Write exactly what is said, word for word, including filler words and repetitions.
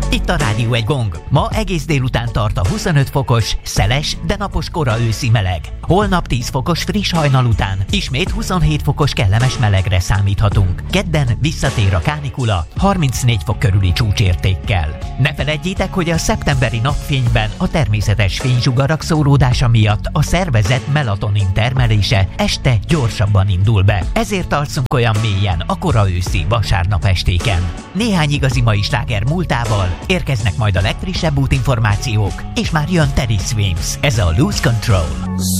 Itt a Rádió Egy Gong. Ma egész délután tart a huszonöt fokos, szeles, de napos kora őszi meleg. Holnap tíz fokos friss hajnal után ismét huszonhét fokos kellemes melegre számíthatunk. Kedden visszatér a kánikula harmincnégy fok körüli csúcsértékkel. Ne feledjétek, hogy a szeptemberi napfényben a természetes fénysugarak szóródása miatt a szervezet melatonin termelése este gyorsabban indul be. Ezért alszunk olyan mélyen a kora őszi vasárnap estéken. Néhány igazi mai sláger múltával érkeznek majd a legfrissebb útinformációk, és már jön Teddy Swims. Ez a Lose Control.